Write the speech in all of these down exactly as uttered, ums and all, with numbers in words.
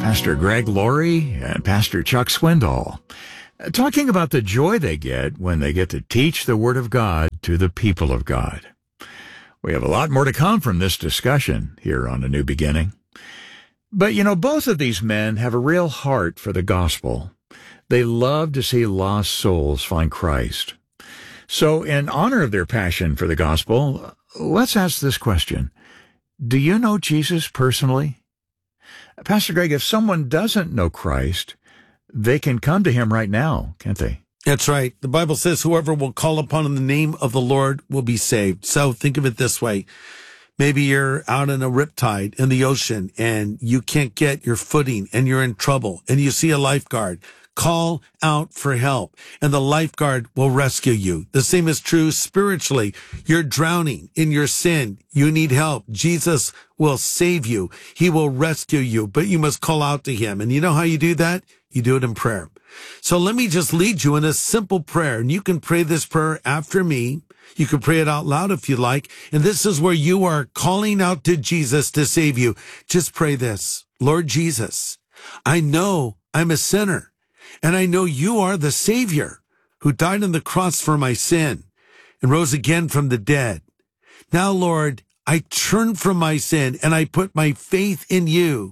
Pastor Greg Laurie and Pastor Chuck Swindoll, talking about the joy they get when they get to teach the Word of God to the people of God. We have a lot more to come from this discussion here on A New Beginning. But, you know, both of these men have a real heart for the gospel. They love to see lost souls find Christ. So, in honor of their passion for the gospel, let's ask this question. Do you know Jesus personally? Pastor Greg, if someone doesn't know Christ, they can come to him right now, can't they? That's right. The Bible says whoever will call upon the name of the Lord will be saved. So think of it this way. Maybe you're out in a riptide in the ocean and you can't get your footing and you're in trouble and you see a lifeguard. Call out for help and the lifeguard will rescue you. The same is true spiritually. You're drowning in your sin. You need help. Jesus will save you. He will rescue you, but you must call out to him. And you know how you do that? You do it in prayer. So let me just lead you in a simple prayer, and you can pray this prayer after me. You can pray it out loud if you like. And this is where you are calling out to Jesus to save you. Just pray this. Lord Jesus, I know I'm a sinner, and I know you are the Savior who died on the cross for my sin and rose again from the dead. Now, Lord, I turn from my sin and I put my faith in you.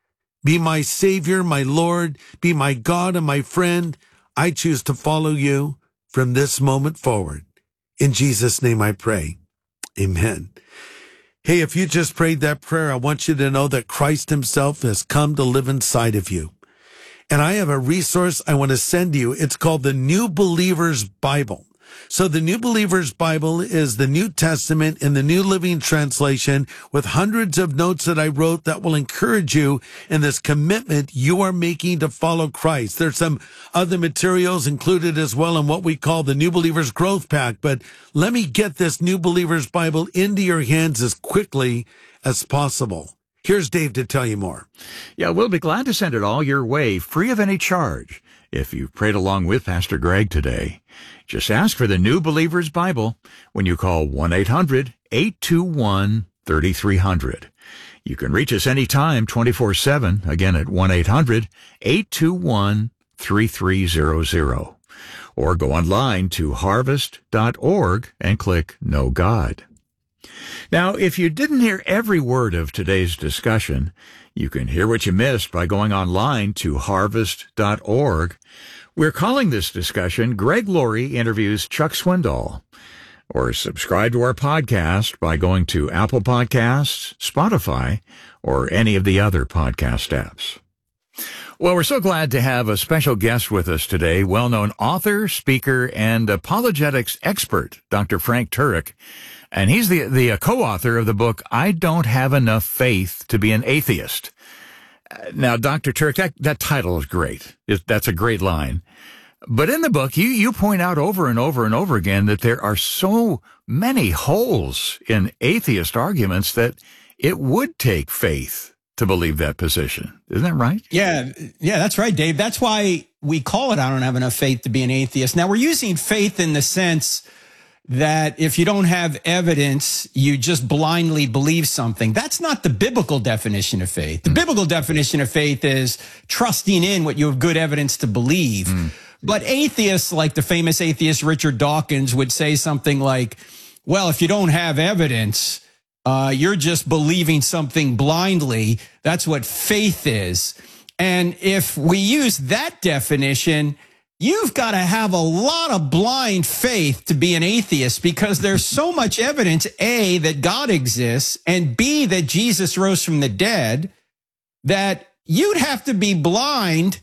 Be my Savior, my Lord, be my God and my friend. I choose to follow you from this moment forward. In Jesus' name I pray. Amen. Hey, if you just prayed that prayer, I want you to know that Christ himself has come to live inside of you. And I have a resource I want to send you. It's called the New Believer's Bible. So the New Believer's Bible is the New Testament in the New Living Translation with hundreds of notes that I wrote that will encourage you in this commitment you are making to follow Christ. There's some other materials included as well in what we call the New Believer's Growth Pack. But let me get this New Believer's Bible into your hands as quickly as possible. Here's Dave to tell you more. Yeah, we'll be glad to send it all your way, free of any charge, if you prayed along with Pastor Greg today. Just ask for the New Believer's Bible when you call one eight hundred eight two one three three zero zero. You can reach us anytime, twenty-four seven, again at one eight hundred eight two one three three zero zero. Or go online to harvest dot org and click Know God. Now, if you didn't hear every word of today's discussion, you can hear what you missed by going online to harvest dot org. We're calling this discussion Greg Laurie Interviews Chuck Swindoll. Or subscribe to our podcast by going to Apple Podcasts, Spotify, or any of the other podcast apps. Well, we're so glad to have a special guest with us today, well-known author, speaker, and apologetics expert, Doctor Frank Turek. And he's the, the uh, co-author of the book, I Don't Have Enough Faith to Be an Atheist. Uh, now, Doctor Turek, that, that title is great. It, that's a great line. But in the book, you, you point out over and over and over again that there are so many holes in atheist arguments that it would take faith to believe that position. Isn't that right? Yeah, yeah, that's right, Dave. That's why we call it I Don't Have Enough Faith to Be an Atheist. Now, we're using faith in the sense that if you don't have evidence, you just blindly believe something. That's not the biblical definition of faith. The mm. biblical definition of faith is trusting in what you have good evidence to believe. Mm. But atheists, like the famous atheist Richard Dawkins, would say something like, well, if you don't have evidence, uh, you're just believing something blindly. That's what faith is. And if we use that definition, you've got to have a lot of blind faith to be an atheist because there's so much evidence, A, that God exists, and B, that Jesus rose from the dead, that you'd have to be blind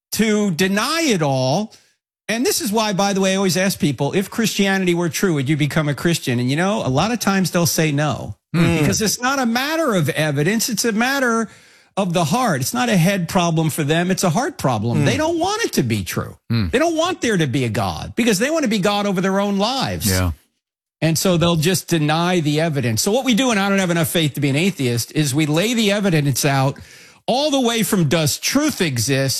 to deny it all. And this is why, by the way, I always ask people, if Christianity were true, would you become a Christian? And, you know, a lot of times they'll say no, mm. because it's not a matter of evidence. It's a matter of the heart. It's not a head problem for them. It's a heart problem. Mm. They don't want it to be true. Mm. They don't want there to be a God because they want to be God over their own lives. Yeah. And so they'll just deny the evidence. So what we do, and I Don't Have Enough Faith to Be an Atheist, is we lay the evidence out all the way from does truth exist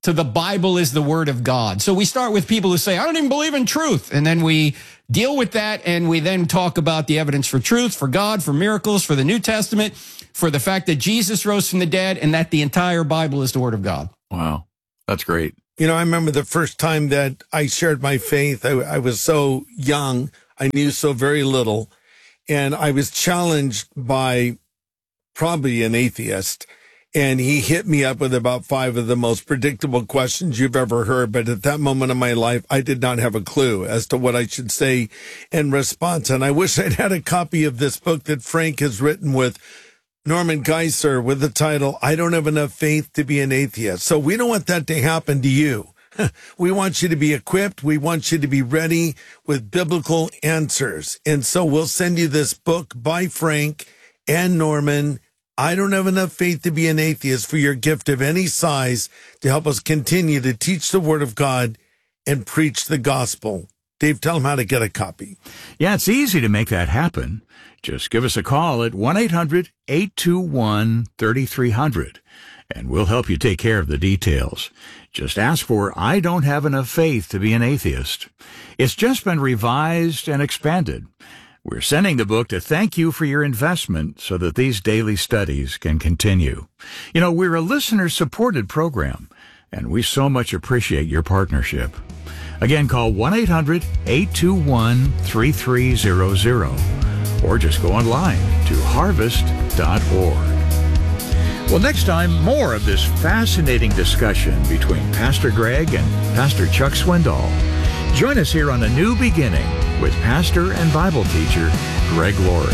to the Bible is the word of God. So we start with people who say, I don't even believe in truth. And then we deal with that, and we then talk about the evidence for truth, for God, for miracles, for the New Testament, for the fact that Jesus rose from the dead, and that the entire Bible is the word of God. Wow. That's great. You know, I remember the first time that I shared my faith. I, I was so young. I knew so very little. And I was challenged by probably an atheist. And he hit me up with about five of the most predictable questions you've ever heard. But at that moment in my life, I did not have a clue as to what I should say in response. And I wish I'd had a copy of this book that Frank has written with Norman Geisler with the title, I Don't Have Enough Faith to Be an Atheist. So we don't want that to happen to you. We want you to be equipped. We want you to be ready with biblical answers. And so we'll send you this book by Frank and Norman, I Don't Have Enough Faith to Be an Atheist, for your gift of any size to help us continue to teach the Word of God and preach the gospel. Dave, tell them how to get a copy. Yeah, it's easy to make that happen. Just give us a call at one eight hundred eight two one three three zero zero, and we'll help you take care of the details. Just ask for I Don't Have Enough Faith to Be an Atheist. It's just been revised and expanded. We're sending the book to thank you for your investment so that these daily studies can continue. You know, we're a listener-supported program, and we so much appreciate your partnership. Again, call one eight hundred eight two one three three zero zero or just go online to harvest dot org. Well, next time, more of this fascinating discussion between Pastor Greg and Pastor Chuck Swindoll. Join us here on A New Beginning with pastor and Bible teacher Greg Laurie.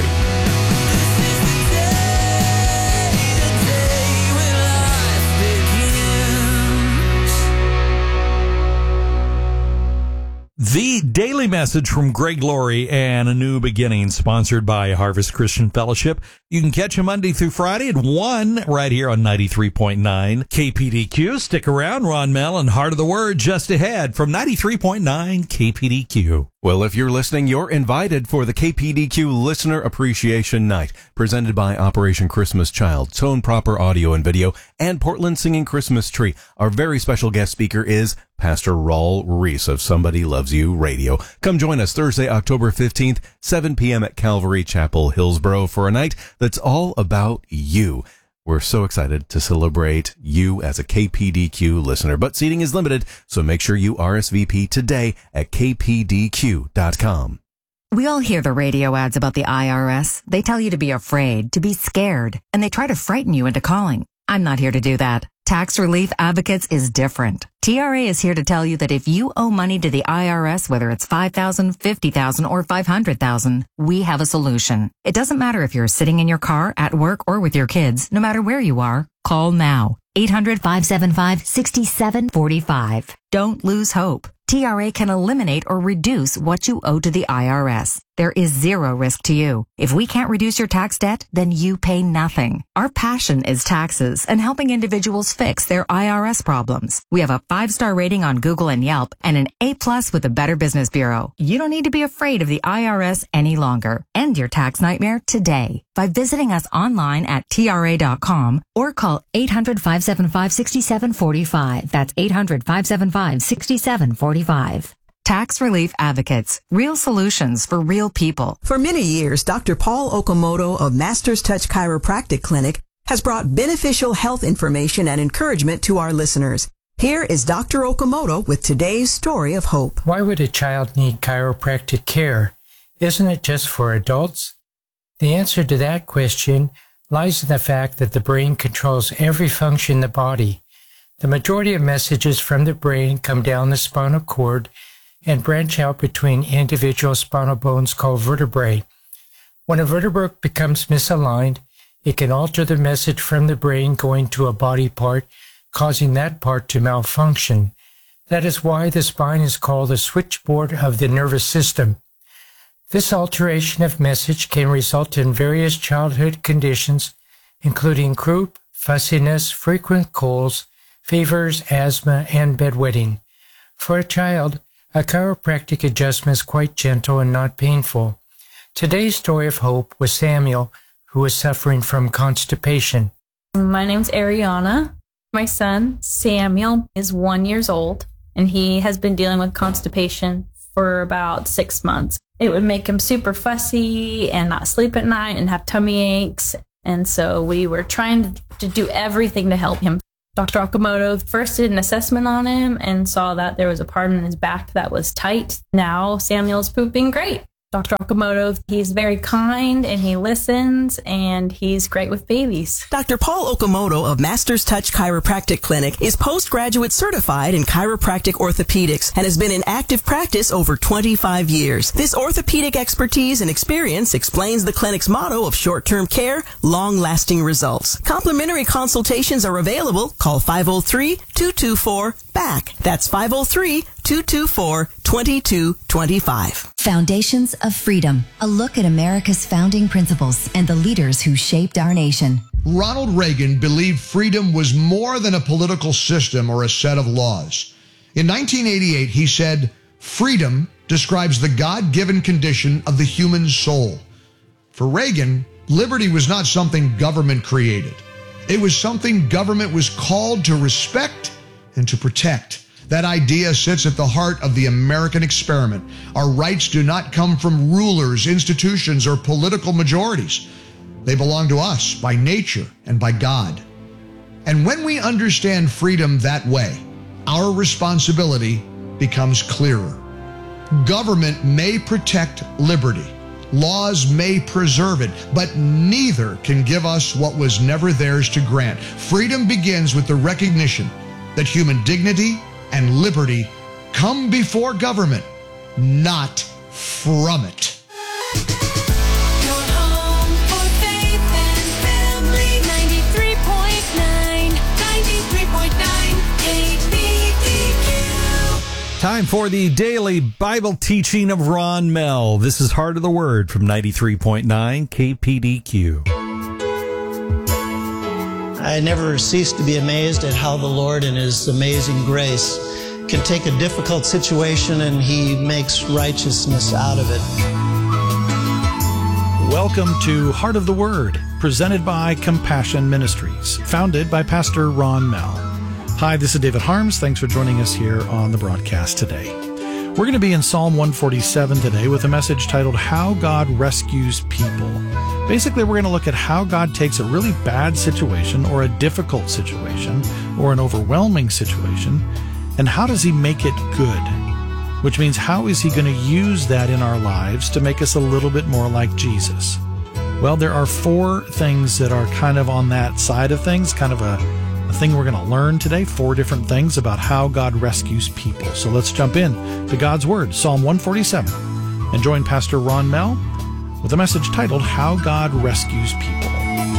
The Daily Message from Greg Laurie and A New Beginning, sponsored by Harvest Christian Fellowship. You can catch him Monday through Friday at one right here on ninety-three point nine K P D Q. Stick around, Ron Mell and Heart of the Word just ahead from ninety-three point nine K P D Q. Well, if you're listening, you're invited for the K P D Q Listener Appreciation Night, presented by Operation Christmas Child, Tone Proper Audio and Video, and Portland Singing Christmas Tree. Our very special guest speaker is Pastor Raul Reese of Somebody Loves You Radio. Come join us Thursday, October fifteenth, seven p.m. at Calvary Chapel, Hillsboro, for a night that's all about you. We're so excited to celebrate you as a K P D Q listener, but seating is limited, so make sure you R S V P today at k p d q dot com. We all hear the radio ads about the I R S. They tell you to be afraid, to be scared, and they try to frighten you into calling. I'm not here to do that. Tax Relief Advocates is different. T R A is here to tell you that if you owe money to the I R S, whether it's five thousand dollars, fifty thousand dollars, or five hundred thousand dollars, we have a solution. It doesn't matter if you're sitting in your car, at work, or with your kids. No matter where you are, call now. eight hundred, five seven five, six seven four five. Don't lose hope. T R A can eliminate or reduce what you owe to the I R S. There is zero risk to you. If we can't reduce your tax debt, then you pay nothing. Our passion is taxes and helping individuals fix their I R S problems. We have a five-star rating on Google and Yelp and an A plus with the Better Business Bureau. You don't need to be afraid of the I R S any longer. End your tax nightmare today by visiting us online at T R A dot com or call eight hundred, five seven five, six seven four five. That's eight hundred, five seven five, six seven four five. Tax Relief Advocates. Real solutions for real people. For many years, Doctor Paul Okamoto of Master's Touch Chiropractic Clinic has brought beneficial health information and encouragement to our listeners. Here is Doctor Okamoto with today's story of hope. Why would a child need chiropractic care? Isn't it just for adults? The answer to that question lies in the fact that the brain controls every function in the body. The majority of messages from the brain come down the spinal cord and branch out between individual spinal bones called vertebrae. When a vertebra becomes misaligned, it can alter the message from the brain going to a body part, causing that part to malfunction. That is why the spine is called the switchboard of the nervous system. This alteration of message can result in various childhood conditions, including croup, fussiness, frequent colds, fevers, asthma, and bedwetting. For a child, a chiropractic adjustment is quite gentle and not painful. Today's story of hope was Samuel, who was suffering from constipation. My name's Ariana. My son, Samuel, is one years old, and he has been dealing with constipation for about six months. It would make him super fussy and not sleep at night and have tummy aches. And so we were trying to do everything to help him. Doctor Okamoto first did an assessment on him and saw that there was a part in his back that was tight. Now Samuel's pooping great. Doctor Okamoto, he's very kind and he listens and he's great with babies. Doctor Paul Okamoto of Masters Touch Chiropractic Clinic is postgraduate certified in chiropractic orthopedics and has been in active practice over twenty-five years. This orthopedic expertise and experience explains the clinic's motto of short-term care, long-lasting results. Complimentary consultations are available. Call five oh three, two two four, B A C K. That's five oh three, two two four, two two two five. Foundations of Freedom, a look at America's founding principles and the leaders who shaped our nation. Ronald Reagan believed freedom was more than a political system or a set of laws. In nineteen eighty-eight, he said, "Freedom describes the God-given condition of the human soul." For Reagan, liberty was not something government created. It was something government was called to respect and to protect. That idea sits at the heart of the American experiment. Our rights do not come from rulers, institutions, or political majorities. They belong to us by nature and by God. And when we understand freedom that way, our responsibility becomes clearer. Government may protect liberty. Laws may preserve it, but neither can give us what was never theirs to grant. Freedom begins with the recognition that human dignity and liberty come before government, not from it. Your home for faith and family, ninety-three point nine, ninety-three point nine K P D Q. Time for the daily Bible teaching of Ron Mell. This is Heart of the Word from ninety-three point nine K P D Q. I never cease to be amazed at how the Lord in His amazing grace can take a difficult situation and He makes righteousness out of it. Welcome to Heart of the Word, presented by Compassion Ministries, founded by Pastor Ron Mell. Hi, this is David Harms. Thanks for joining us here on the broadcast today. We're going to be in Psalm one forty-seven today with a message titled, How God Rescues People. Basically, we're going to look at how God takes a really bad situation or a difficult situation or an overwhelming situation, and how does He make it good? Which means, how is He going to use that in our lives to make us a little bit more like Jesus? Well, there are four things that are kind of on that side of things, kind of a, a thing we're going to learn today, four different things about how God rescues people. So let's jump in to God's Word, Psalm one forty-seven, and join Pastor Ron Mell with a message titled, How God Rescues People.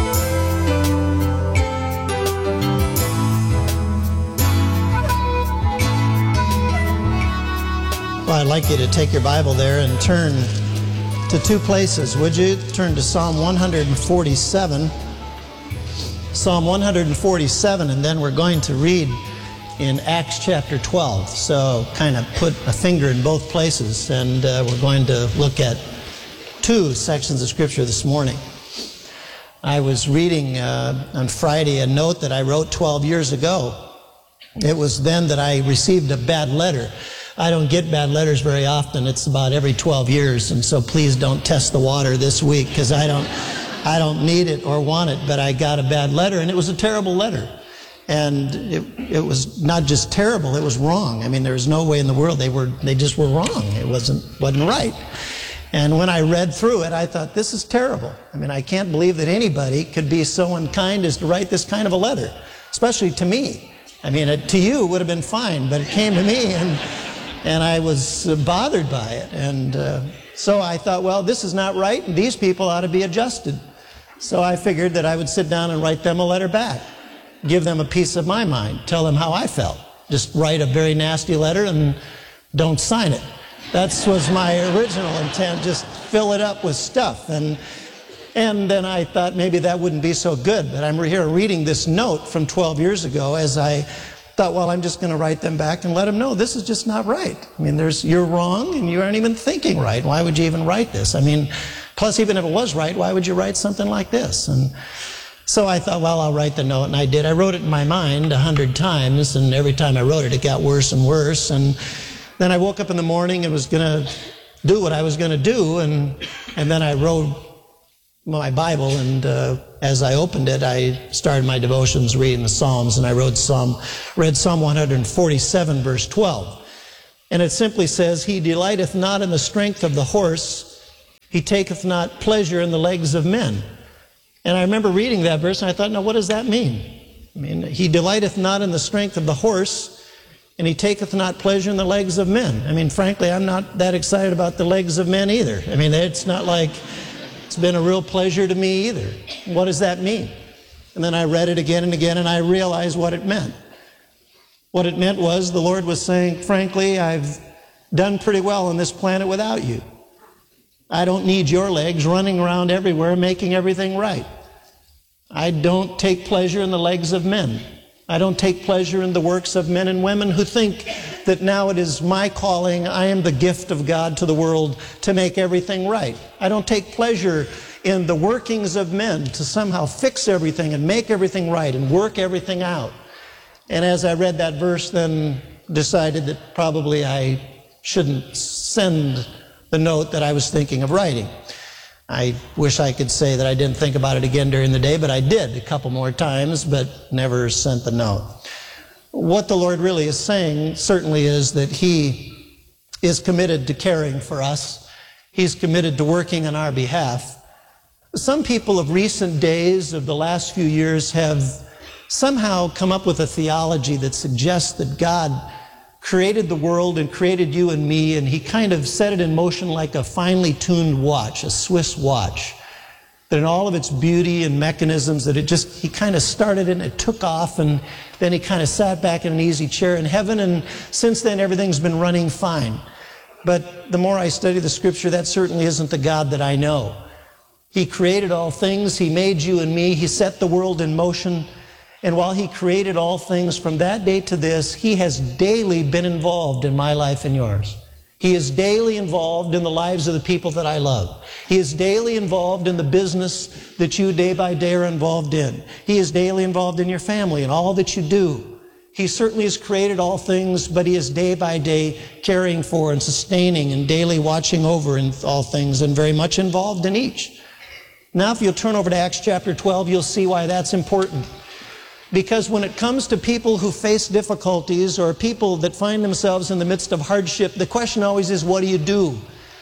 Well, I'd like you to take your Bible there and turn to two places, would you? Turn to Psalm one forty-seven. Psalm one forty-seven, and then we're going to read in Acts chapter twelve. So kind of put a finger in both places, and uh, we're going to look at two sections of Scripture this morning. I was reading uh, on Friday a note that I wrote twelve years ago. It was then that I received a bad letter. I don't get bad letters very often. It's about every twelve years, and so please don't test the water this week, because I don't, I don't need it or want it, but I got a bad letter, and it was a terrible letter. And it, it was not just terrible, it was wrong. I mean, there was no way in the world they were, they just were wrong. It wasn't, wasn't right. And when I read through it, I thought, this is terrible. I mean, I can't believe that anybody could be so unkind as to write this kind of a letter, especially to me. I mean, it, to you would have been fine, but it came to me, and and I was bothered by it. And uh, so I thought, well, this is not right, and these people ought to be adjusted. So I figured that I would sit down and write them a letter back, give them a piece of my mind, tell them how I felt. Just write a very nasty letter and don't sign it. That was my original intent, just fill it up with stuff. And and then I thought maybe that wouldn't be so good. But I'm here reading this note from twelve years ago as I thought, well, I'm just going to write them back and let them know this is just not right. I mean, there's you're wrong and you aren't even thinking right. Why would you even write this? I mean, plus even if it was right, why would you write something like this? And So I thought, well, I'll write the note, and I did. I wrote it in my mind a hundred times, and every time I wrote it, it got worse and worse. And then I woke up in the morning and was going to do what I was going to do, and and then I wrote my Bible, and uh, as I opened it, I started my devotions reading the Psalms, and I wrote Psalm, read Psalm one forty-seven, verse twelve. And it simply says, He delighteth not in the strength of the horse, He taketh not pleasure in the legs of men. And I remember reading that verse, and I thought, now what does that mean? I mean, He delighteth not in the strength of the horse, and He taketh not pleasure in the legs of men. I mean, frankly, I'm not that excited about the legs of men either. I mean, it's not like it's been a real pleasure to me either. What does that mean? And then I read it again and again, and I realized what it meant. What it meant was the Lord was saying, frankly, I've done pretty well on this planet without you. I don't need your legs running around everywhere making everything right. I don't take pleasure in the legs of men. I don't take pleasure in the works of men and women who think that now it is my calling, I am the gift of God to the world to make everything right. I don't take pleasure in the workings of men to somehow fix everything and make everything right and work everything out. And as I read that verse, then decided that probably I shouldn't send the note that I was thinking of writing. I wish I could say that I didn't think about it again during the day, but I did a couple more times, but never sent the note. What the Lord really is saying certainly is that He is committed to caring for us. He's committed to working on our behalf. Some people of recent days, of the last few years, have somehow come up with a theology that suggests that God created the world and created you and me, and He kind of set it in motion like a finely tuned watch, a Swiss watch, that in all of its beauty and mechanisms, that it just, He kind of started it and it took off, and then He kind of sat back in an easy chair in heaven, and since then everything's been running fine. But the more I study the Scripture, that certainly isn't the God that I know. He created all things. He made you and me. He set the world in motion. And while He created all things from that day to this, He has daily been involved in my life and yours. He is daily involved in the lives of the people that I love. He is daily involved in the business that you day by day are involved in. He is daily involved in your family and all that you do. He certainly has created all things, but He is day by day caring for and sustaining and daily watching over in all things and very much involved in each. Now, if you'll turn over to Acts chapter twelve, you'll see why that's important. Because when it comes to people who face difficulties or people that find themselves in the midst of hardship, the question always is, what do you do?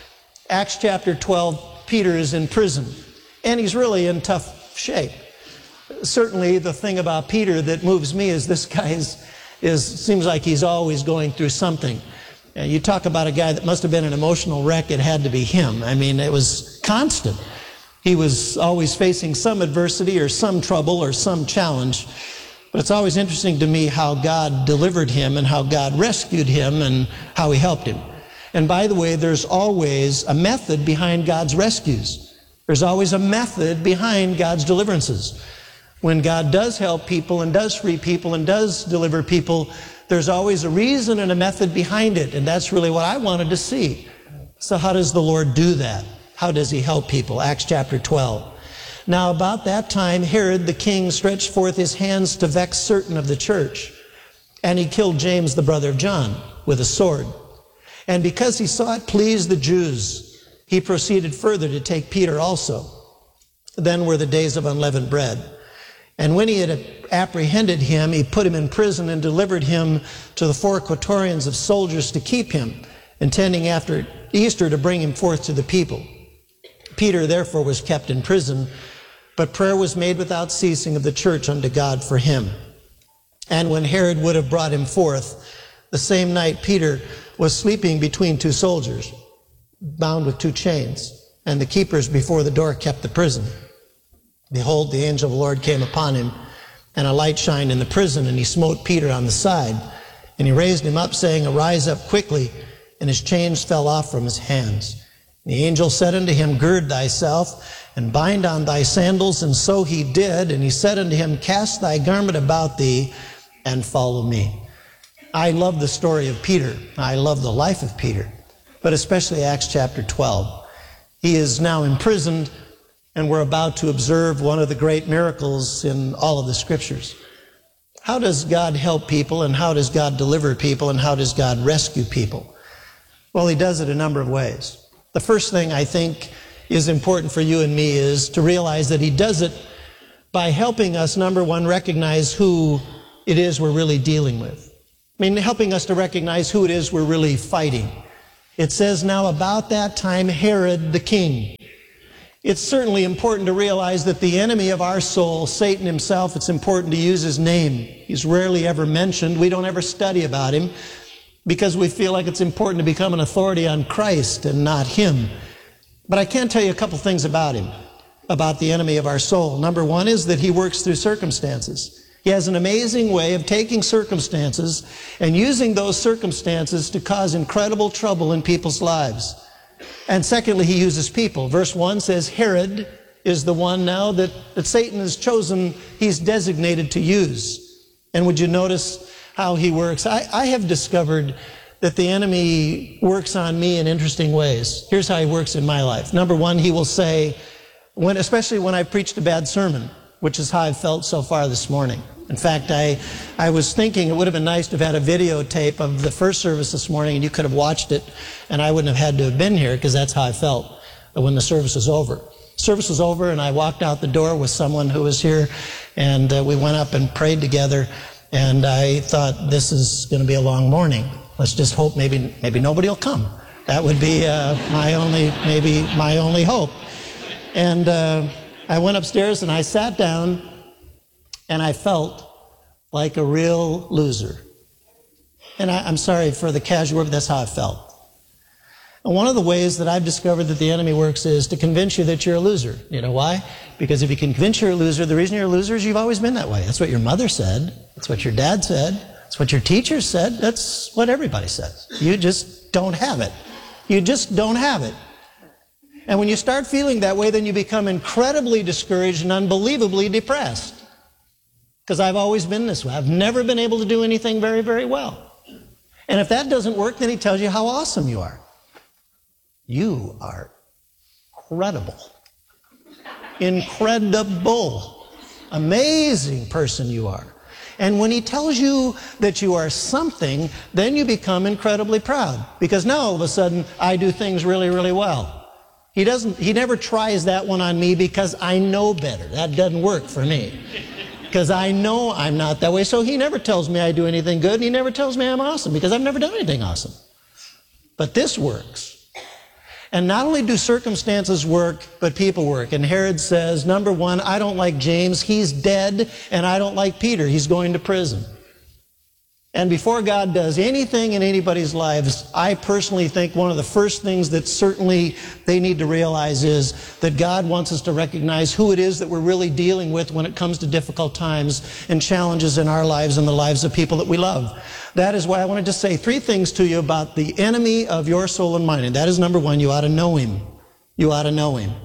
Acts chapter twelve, Peter is in prison, and he's really in tough shape. Certainly the thing about Peter that moves me is this guy is, is seems like he's always going through something. And you talk about a guy that must have been an emotional wreck, it had to be him. I mean, it was constant. He was always facing some adversity or some trouble or some challenge. But it's always interesting to me how God delivered him and how God rescued him and how He helped him. And by the way, there's always a method behind God's rescues. There's always a method behind God's deliverances. When God does help people and does free people and does deliver people, there's always a reason and a method behind it. And that's really what I wanted to see. So how does the Lord do that? How does He help people? Acts chapter twelve. Now about that time, Herod the king stretched forth his hands to vex certain of the church, and he killed James the brother of John with a sword. And because he saw it pleased the Jews, he proceeded further to take Peter also. Then were the days of unleavened bread. And when he had apprehended him, he put him in prison and delivered him to the four quaternions of soldiers to keep him, intending after Easter to bring him forth to the people. Peter therefore was kept in prison, but prayer was made without ceasing of the church unto God for him. And when Herod would have brought him forth, the same night Peter was sleeping between two soldiers, bound with two chains, and the keepers before the door kept the prison. Behold, the angel of the Lord came upon him, and a light shined in the prison, and he smote Peter on the side. And he raised him up, saying, Arise up quickly. And his chains fell off from his hands. The angel said unto him, Gird thyself, and bind on thy sandals. And so he did. And he said unto him, Cast thy garment about thee, and follow me. I love the story of Peter. I love the life of Peter, but especially Acts chapter twelve. He is now imprisoned, and we're about to observe one of the great miracles in all of the scriptures. How does God help people, and how does God deliver people, and how does God rescue people? Well, he does it a number of ways. The first thing I think is important for you and me is to realize that he does it by helping us, number one, recognize who it is we're really dealing with. I mean, helping us to recognize who it is we're really fighting. It says, now about that time, Herod the king. It's certainly important to realize that the enemy of our soul, Satan himself, it's important to use his name. He's rarely ever mentioned. We don't ever study about him because we feel like it's important to become an authority on Christ and not him. But I can tell you a couple things about him, about the enemy of our soul. Number one is that he works through circumstances. He has an amazing way of taking circumstances and using those circumstances to cause incredible trouble in people's lives. And secondly, he uses people. Verse one says Herod is the one now that, that Satan has chosen, he's designated to use. And would you notice how he works? I, I have discovered that the enemy works on me in interesting ways. Here's how he works in my life. Number one, he will say, when, especially when I preached a bad sermon, which is how I've felt so far this morning. In fact, I, I was thinking it would have been nice to have had a videotape of the first service this morning, and you could have watched it, and I wouldn't have had to have been here, because that's how I felt when the service was over. Service was over, and I walked out the door with someone who was here, and uh, we went up and prayed together, and I thought, this is going to be a long morning. Let's just hope maybe maybe nobody will come. That would be uh, my only, maybe my only hope. And uh, I went upstairs, and I sat down, and I felt like a real loser. And I, I'm sorry for the casual word, but that's how I felt. And one of the ways that I've discovered that the enemy works is to convince you that you're a loser. You know why? Because if you can convince you're a loser, the reason you're a loser is you've always been that way. That's what your mother said. That's what your dad said. That's what your teacher said. That's what everybody says. You just don't have it. You just don't have it. And when you start feeling that way, then you become incredibly discouraged and unbelievably depressed. Because I've always been this way. I've never been able to do anything very, very well. And if that doesn't work, then he tells you how awesome you are. You are incredible. Incredible. Amazing person you are. And when he tells you that you are something, then you become incredibly proud. Because now all of a sudden, I do things really, really well. He doesn't, he never tries that one on me because I know better. That doesn't work for me. Because I know I'm not that way. So he never tells me I do anything good, and he never tells me I'm awesome, because I've never done anything awesome. But this works. And not only do circumstances work, but people work. And Herod says, number one, I don't like James. He's dead. And I don't like Peter. He's going to prison. And before God does anything in anybody's lives, I personally think one of the first things that certainly they need to realize is that God wants us to recognize who it is that we're really dealing with when it comes to difficult times and challenges in our lives and the lives of people that we love. That is why I wanted to say three things to you about the enemy of your soul and mind. And that is, number one, you ought to know him. You ought to know him.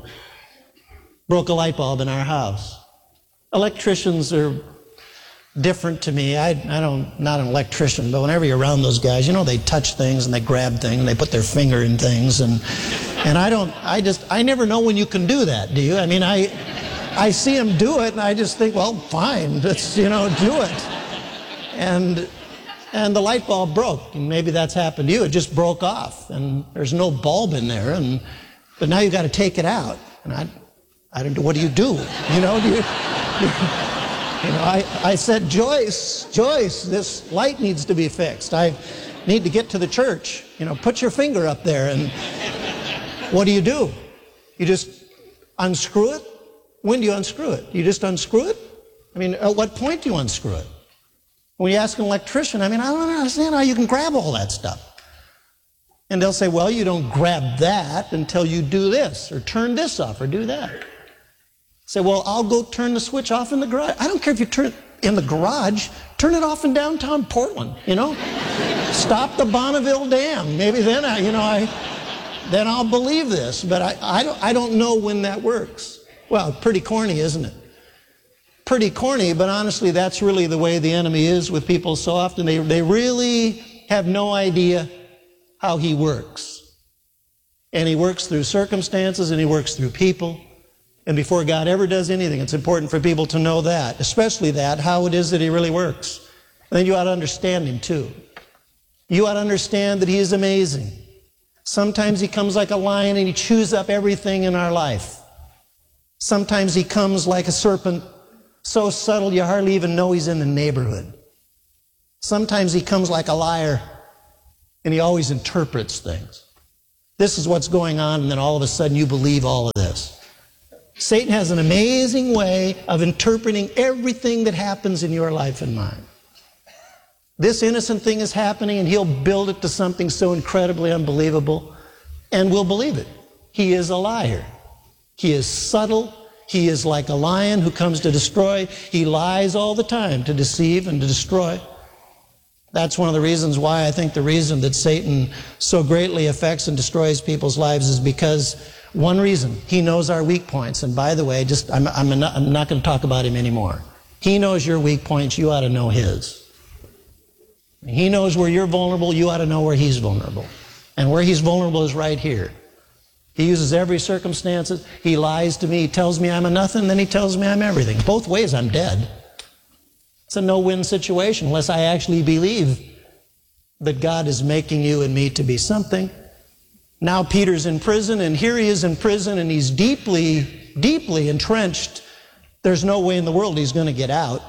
Broke a light bulb in our house. Electricians are different to me. I, I don't, not an electrician, but whenever you're around those guys, you know, they touch things and they grab things and they put their finger in things. And, and I don't, I just, I never know when you can do that, do you? I mean, I, I see them do it and I just think, well, fine, let's, you know, do it. And, and the light bulb broke, and maybe that's happened to you. It just broke off and there's no bulb in there. And, but now you've got to take it out. And I, I don't know, what do you do? You know, do you, you You know, I, I said, Joyce, Joyce, this light needs to be fixed. I need to get to the church. You know, put your finger up there. And what do you do? You just unscrew it? When do you unscrew it? You just unscrew it? I mean, at what point do you unscrew it? When you ask an electrician, I mean, I don't understand how you can grab all that stuff. And they'll say, well, you don't grab that until you do this, or turn this off, or do that. Say, well, I'll go turn the switch off in the garage. I don't care if you turn it in the garage, turn it off in downtown Portland, you know? Stop the Bonneville Dam. Maybe then I, you know, I, then I'll believe this. But I, I, don't, I don't know when that works. Well, pretty corny, isn't it? Pretty corny, but honestly, that's really the way the enemy is with people so often. They, they really have no idea how he works. And he works through circumstances, and he works through people. And before God ever does anything, it's important for people to know that, especially that, how it is that he really works. And then you ought to understand him too. You ought to understand that he is amazing. Sometimes he comes like a lion and he chews up everything in our life. Sometimes he comes like a serpent, so subtle you hardly even know he's in the neighborhood. Sometimes he comes like a liar and he always interprets things. This is what's going on, and then all of a sudden you believe all of this. Satan has an amazing way of interpreting everything that happens in your life and mine. This innocent thing is happening, and he'll build it to something so incredibly unbelievable, and we'll believe it. He is a liar. He is subtle. He is like a lion who comes to destroy. He lies all the time to deceive and to destroy. That's one of the reasons why I think the reason that Satan so greatly affects and destroys people's lives is because one reason, he knows our weak points. And by the way, just I'm, I'm not, I'm not going to talk about him anymore. He knows your weak points. You ought to know his. He knows where you're vulnerable. You ought to know where he's vulnerable. And where he's vulnerable is right here. He uses every circumstance. He lies to me. He tells me I'm a nothing, then he tells me I'm everything. Both ways, I'm dead. It's a no-win situation unless I actually believe that God is making you and me to be something. Now Peter's in prison, and here he is in prison, and he's deeply, deeply entrenched. There's no way in the world he's going to get out.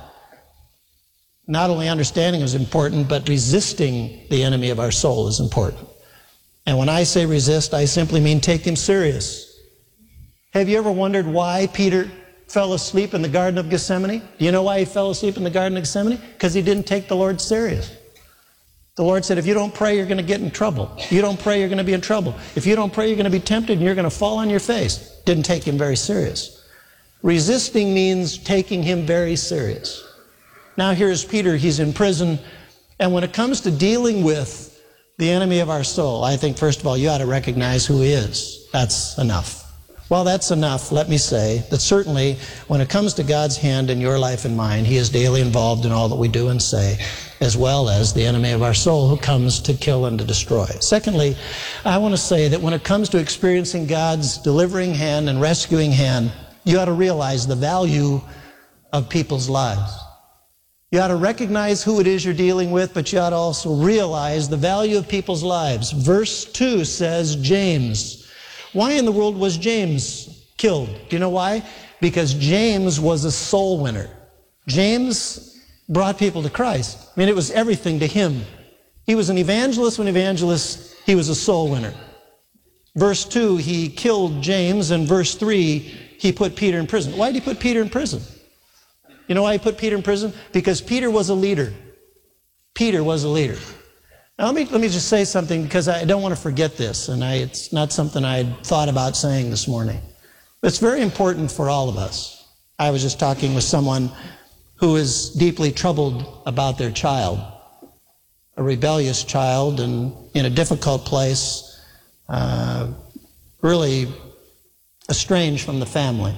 Not only understanding is important, but resisting the enemy of our soul is important. And when I say resist, I simply mean take him serious. Have you ever wondered why Peter fell asleep in the Garden of Gethsemane? Do you know why he fell asleep in the Garden of Gethsemane? Because he didn't take the Lord serious. The Lord said, if you don't pray, you're going to get in trouble. If you don't pray, you're going to be in trouble. If you don't pray, you're going to be tempted and you're going to fall on your face. Didn't take him very serious. Resisting means taking him very serious. Now here's Peter. He's in prison. And when it comes to dealing with the enemy of our soul, I think, first of all, you ought to recognize who he is. That's enough. Well, that's enough. Let me say that certainly when it comes to God's hand in your life and mine, he is daily involved in all that we do and say, as well as the enemy of our soul who comes to kill and to destroy. Secondly, I want to say that when it comes to experiencing God's delivering hand and rescuing hand, you ought to realize the value of people's lives. You ought to recognize who it is you're dealing with, but you ought to also realize the value of people's lives. Verse two says, James. Why in the world was James killed? Do you know why? Because James was a soul winner. James brought people to Christ. I mean, it was everything to him. He was an evangelist when evangelist, he was a soul winner. Verse two, he killed James, and verse three, he put Peter in prison. Why did he put Peter in prison? You know why he put Peter in prison? Because Peter was a leader. Peter was a leader. Now let me, let me just say something, because I don't want to forget this, and I, it's not something I had thought about saying this morning. It's very important for all of us. I was just talking with someone who is deeply troubled about their child, a rebellious child, and in a difficult place, uh, really estranged from the family.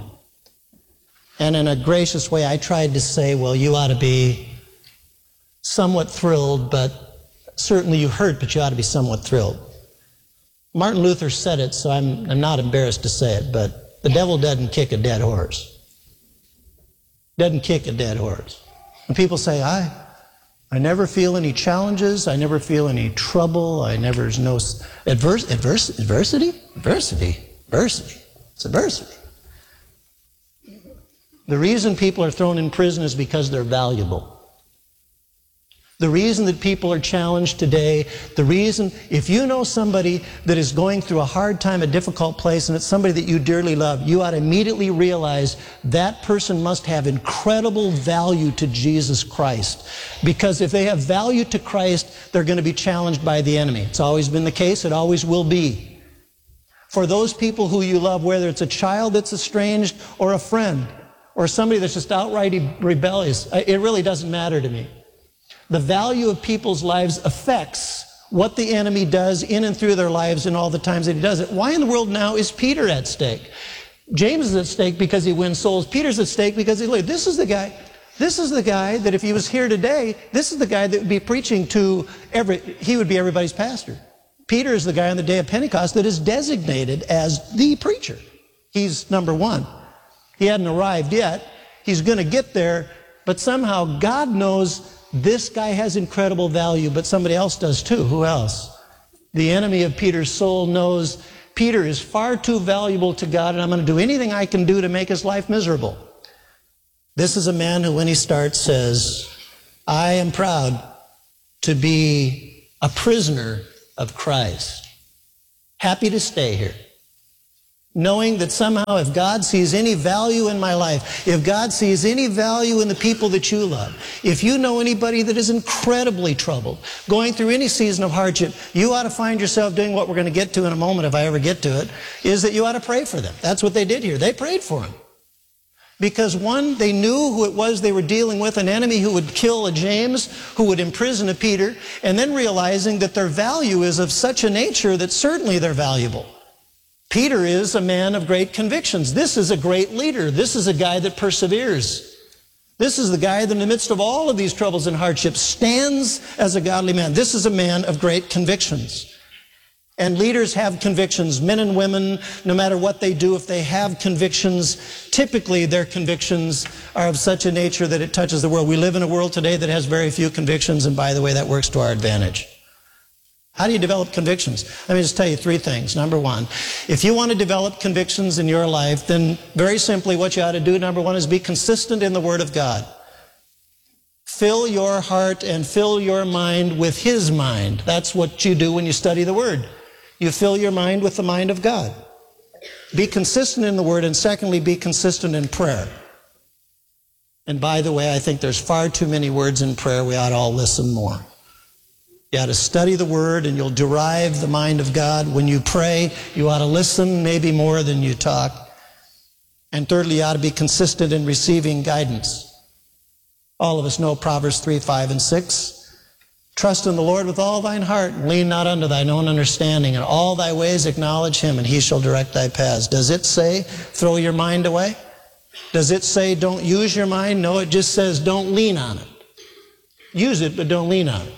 And in a gracious way, I tried to say, well, you ought to be somewhat thrilled, but certainly you hurt, but you ought to be somewhat thrilled. Martin Luther said it, so I'm, I'm not embarrassed to say it, but the devil doesn't kick a dead horse. Doesn't kick a dead horse. And people say, I, I never feel any challenges, I never feel any trouble, I never, there's no adverse, adverse, adversity? Adversity, adversity, it's adversity. The reason people are thrown in prison is because they're valuable. The reason that people are challenged today, the reason, if you know somebody that is going through a hard time, a difficult place, and it's somebody that you dearly love, you ought to immediately realize that person must have incredible value to Jesus Christ. Because if they have value to Christ, they're going to be challenged by the enemy. It's always been the case, it always will be. For those people who you love, whether it's a child that's estranged or a friend, or somebody that's just outright rebellious, it really doesn't matter to me. The value of people's lives affects what the enemy does in and through their lives and all the times that he does it. Why in the world now is Peter at stake? James is at stake because he wins souls. Peter's at stake because he lives. This is the guy, this is the guy that if he was here today, this is the guy that would be preaching to every, he would be everybody's pastor. Peter is the guy on the day of Pentecost that is designated as the preacher. He's number one. He hadn't arrived yet. He's going to get there, but somehow God knows this guy has incredible value, but somebody else does too. Who else? The enemy of Peter's soul knows Peter is far too valuable to God, and I'm going to do anything I can do to make his life miserable. This is a man who, when he starts, says, I am proud to be a prisoner of Christ. Happy to stay here. Knowing that somehow if God sees any value in my life, if God sees any value in the people that you love, if you know anybody that is incredibly troubled, going through any season of hardship, you ought to find yourself doing what we're going to get to in a moment if I ever get to it, is that you ought to pray for them. That's what they did here. They prayed for him. Because one, they knew who it was they were dealing with, an enemy who would kill a James, who would imprison a Peter, and then realizing that their value is of such a nature that certainly they're valuable. Peter is a man of great convictions. This is a great leader. This is a guy that perseveres. This is the guy that in the midst of all of these troubles and hardships stands as a godly man. This is a man of great convictions. And leaders have convictions. Men and women, no matter what they do, if they have convictions, typically their convictions are of such a nature that it touches the world. We live in a world today that has very few convictions, and by the way, that works to our advantage. How do you develop convictions? Let me just tell you three things. Number one, if you want to develop convictions in your life, then very simply what you ought to do, number one, is be consistent in the Word of God. Fill your heart and fill your mind with His mind. That's what you do when you study the Word. You fill your mind with the mind of God. Be consistent in the Word, and secondly, be consistent in prayer. And by the way, I think there's far too many words in prayer. We ought to all listen more. You ought to study the Word, and you'll derive the mind of God. When you pray, you ought to listen maybe more than you talk. And thirdly, you ought to be consistent in receiving guidance. All of us know Proverbs three, five, and six. Trust in the Lord with all thine heart, and lean not unto thine own understanding. In all thy ways acknowledge Him, and He shall direct thy paths. Does it say, throw your mind away? Does it say, don't use your mind? No, it just says, don't lean on it. Use it, but don't lean on it.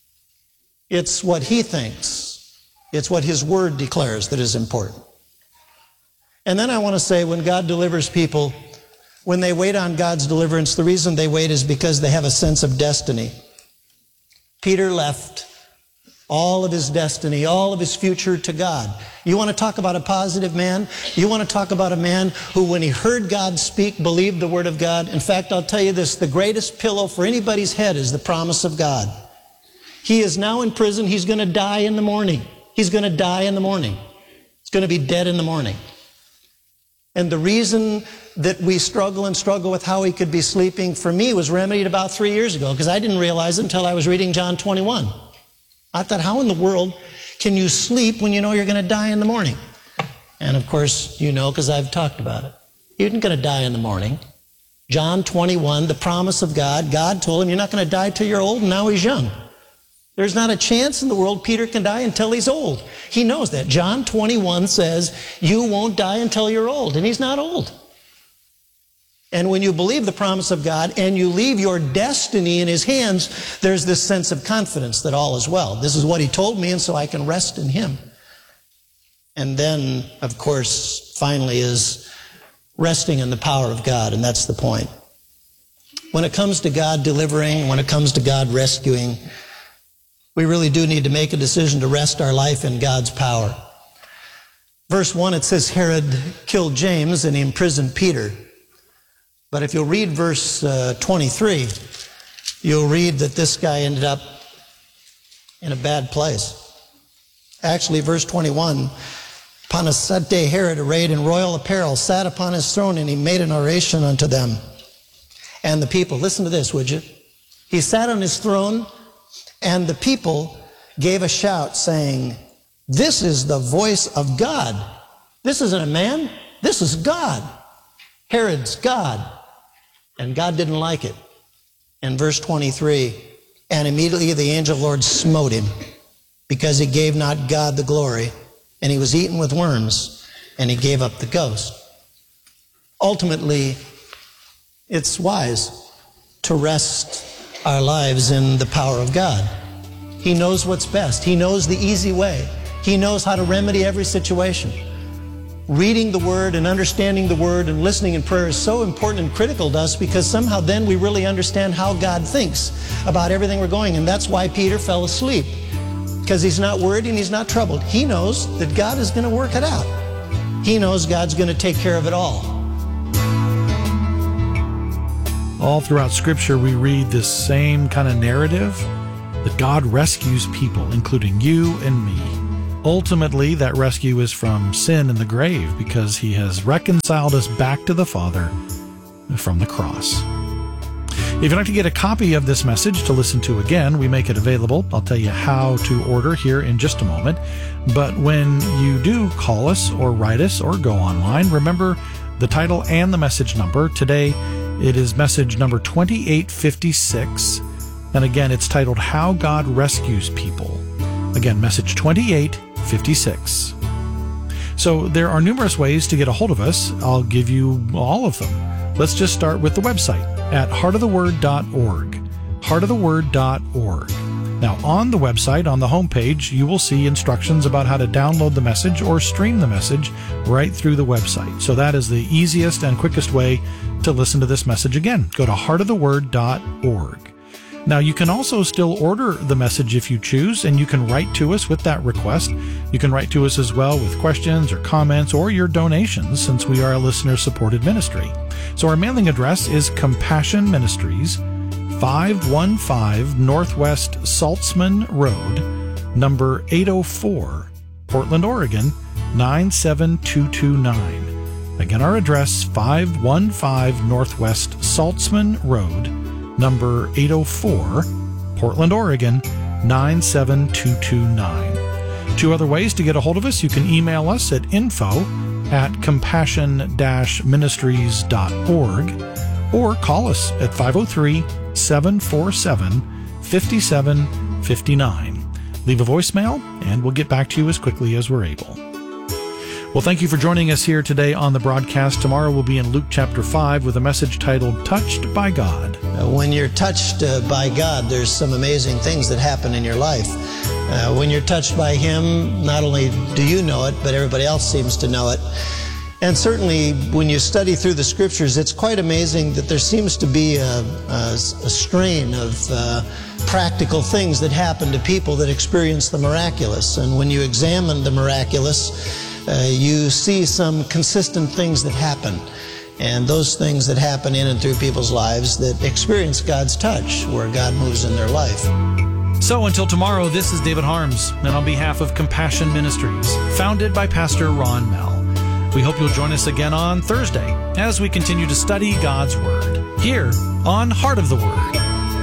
It's what He thinks. It's what His Word declares that is important. And then I want to say, when God delivers people, when they wait on God's deliverance, the reason they wait is because they have a sense of destiny. Peter left all of his destiny, all of his future to God. You want to talk about a positive man? You want to talk about a man who, when he heard God speak, believed the Word of God? In fact, I'll tell you this, the greatest pillow for anybody's head is the promise of God. He is now in prison. He's going to die in the morning. He's going to die in the morning. He's going to be dead in the morning. And the reason that we struggle and struggle with how he could be sleeping, for me, was remedied about three years ago, because I didn't realize it until I was reading John twenty-one. I thought, how in the world can you sleep when you know you're going to die in the morning? And of course, you know, because I've talked about it. He isn't going to die in the morning. John twenty-one, the promise of God. God told him, you're not going to die till you're old, and now he's young. There's not a chance in the world Peter can die until he's old. He knows that. John twenty-one says, you won't die until you're old, and he's not old. And when you believe the promise of God and you leave your destiny in His hands, there's this sense of confidence that all is well. This is what He told me, and so I can rest in Him. And then, of course, finally is resting in the power of God, and that's the point. When it comes to God delivering, when it comes to God rescuing, we really do need to make a decision to rest our life in God's power. Verse one, it says Herod killed James and he imprisoned Peter. But if you'll read verse uh, twenty-three, you'll read that this guy ended up in a bad place. Actually, verse twenty-one, upon a set day Herod, arrayed in royal apparel, sat upon his throne, and he made an oration unto them. And the people, listen to this, would you? He sat on his throne, and the people gave a shout, saying, this is the voice of God. This isn't a man, this is God. Herod's God. And God didn't like it. In verse twenty-three, and immediately the angel of the Lord smote him, because he gave not God the glory, and he was eaten with worms, and he gave up the ghost. Ultimately, it's wise to rest our lives in the power of God. He knows what's best. He knows the easy way. He knows how to remedy every situation. reading the Word and understanding the Word and listening in prayer is so important and critical to us, because somehow then we really understand how God thinks about everything we're going. And that's why Peter fell asleep, because he's not worried and he's not troubled. He knows that God is going to work it out. He knows God's going to take care of it all. All throughout Scripture, we read this same kind of narrative, that God rescues people, including you and me. Ultimately, that rescue is from sin and the grave, because he has reconciled us back to the Father from the cross. If you'd like to get a copy of this message to listen to again, we make it available. I'll tell you how to order here in just a moment. But when you do call us or write us or go online, remember the title and the message number. Today, it is message number twenty-eight fifty-six. And again, it's titled How God Rescues People. Again, message twenty-eight fifty-six. So there are numerous ways to get a hold of us. I'll give you all of them. Let's just start with the website at heart of the word dot org. heart of the word dot org. Now, on the website, on the homepage, you will see instructions about how to download the message or stream the message right through the website. So that is the easiest and quickest way to listen to this message again. Go to heart of the word dot org. Now, you can also still order the message if you choose, and you can write to us with that request. You can write to us as well with questions or comments or your donations, since we are a listener-supported ministry. So our mailing address is Compassion Ministries, five one five Northwest Saltzman Road, number eight oh four, Portland, Oregon, nine seven two two nine. Again, our address, five one five Northwest Saltzman Road, number eight oh four, Portland, Oregon, nine seven two two nine. Two other ways to get a hold of us. You can email us at info at compassion dash ministries dot org or call us at five oh three, seven four seven, five seven five nine. Leave a voicemail and we'll get back to you as quickly as we're able. Well, thank you for joining us here today on the broadcast. Tomorrow we'll be in Luke chapter five with a message titled Touched by God. Uh, when you're touched uh, by God, there's some amazing things that happen in your life. Uh, when you're touched by Him, not only do you know it, but everybody else seems to know it. And certainly when you study through the Scriptures, it's quite amazing that there seems to be a, a, a strain of uh, practical things that happen to people that experience the miraculous. And when you examine the miraculous, Uh, you see some consistent things that happen, and those things that happen in and through people's lives that experience God's touch, where God moves in their life. So until tomorrow, this is David Harms, and on behalf of Compassion Ministries, founded by Pastor Ron Mell, we hope you'll join us again on Thursday as we continue to study God's Word here on Heart of the Word.